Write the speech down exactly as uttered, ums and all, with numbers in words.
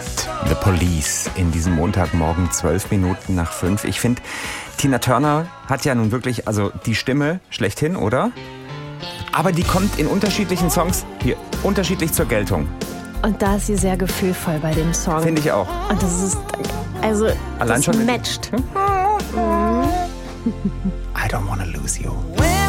mit The Police in diesem Montagmorgen, zwölf Minuten nach fünf. Ich finde, Tina Turner hat ja nun wirklich, also die Stimme schlechthin, oder? Aber die kommt in unterschiedlichen Songs hier unterschiedlich zur Geltung. Und da ist sie sehr gefühlvoll bei dem Song. Finde ich auch. Und das ist, also, Allein das schon matcht. I don't wanna lose you.